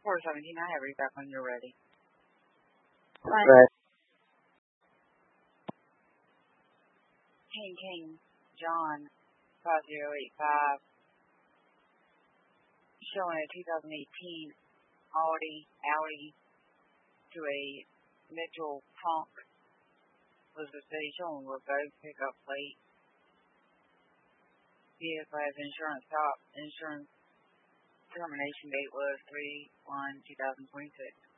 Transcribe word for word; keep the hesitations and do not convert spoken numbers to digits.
four seventeen, I have you back when you're ready. Right. Right. King King John five zero eight five showing a two thousand eighteen Audi Audi to a Mitchell Punk was the city showing revoked pickup plate. Vehicle has insurance stop. Insurance termination date was three one two thousand twenty-six.